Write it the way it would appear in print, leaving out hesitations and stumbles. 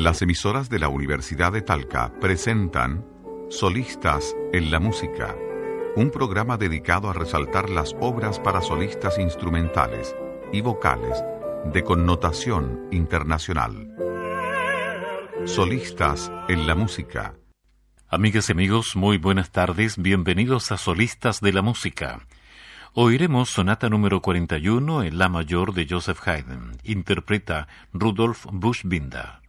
Las emisoras de la Universidad de Talca presentan Solistas en la Música, un programa dedicado a resaltar las obras para solistas instrumentales y vocales de connotación internacional. Solistas en la Música. Amigas y amigos, muy buenas tardes, bienvenidos a Solistas de la Música. Oiremos sonata número 41 en la mayor de Joseph Haydn. Interpreta Rudolf Buchbinder.